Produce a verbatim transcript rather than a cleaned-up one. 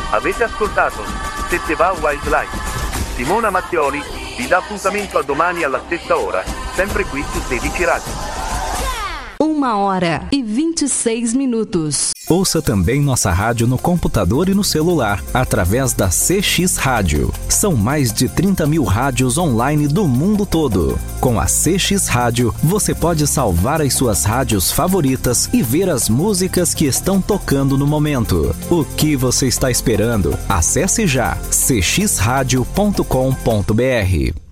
Avete ascoltato Sette Va Wildlife. Simona Mattioli vi dà appuntamento a domani alla stessa ora, sempre qui su sedici Radio. Uma hora e vinte e seis minutos. Ouça também nossa rádio no computador e no celular, através da C X Rádio. São mais de trinta mil rádios online do mundo todo. Com a C X Rádio, você pode salvar as suas rádios favoritas e ver as músicas que estão tocando no momento. O que você está esperando? Acesse já c x radio ponto com ponto b r.